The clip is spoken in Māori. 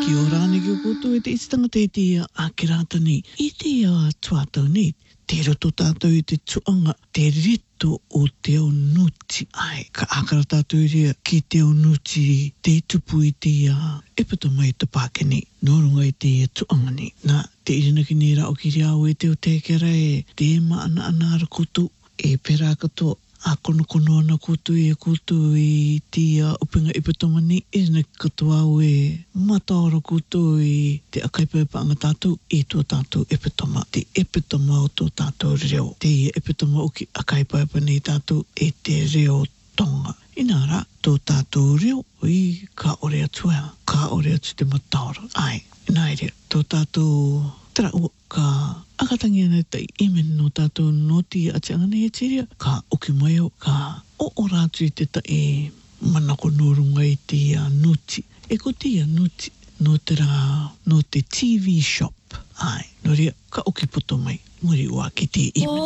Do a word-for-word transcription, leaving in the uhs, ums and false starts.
Ki o rāne ki o koutou e te isitanga te te ia a ke rāta nei. I te ia tuatau nei, te roto tātou i te tuanga, te rito o te o nuti. Ai, ka akara tātou i rea ki te o nuti, te tupu i te ia. E pato mai te pāke nei, nō runga i te ia tuanga nei. Nā, te irina ki nei rao ki rea o e te o te kera e, te e maana anara koutou, e pera katoa. A kono kono ana koutou e koutou i tia upinga i patoma ni e na katoa au e mataora koutou i te akaipa anga tātou e tō tātou e patoma. Te e patoma o tō tātou reo. Te e patoma o ki akaipa ni tātou e te reo tonga. Inara, tō tātou reo i ka ore atua, ka ore atu te mataora. Ai, inaere, tō tātou tera ua ka akatangi ana tai imen no tātou noti a te angana e tiria, ka oki mai au, ka o o rātu i te ta e manako nōrunga i te uh, nuti. E ko te uh, nuti no te rā, no te T V shop. Ai, no rea, ka oki poto mai, muri ua ki te imen.